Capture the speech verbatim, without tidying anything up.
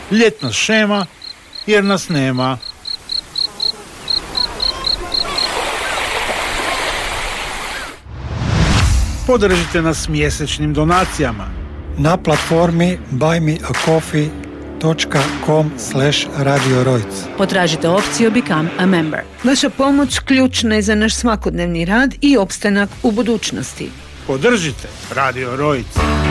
Ljetna šema, jer nas nema. Podržite nas mjesečnim donacijama na platformi buy me a coffee dot com slash radio rojc. Potražite opciju Become a Member. Vaša pomoć ključna je za naš svakodnevni rad i opstanak u budućnosti. Podržite Radio Rojc.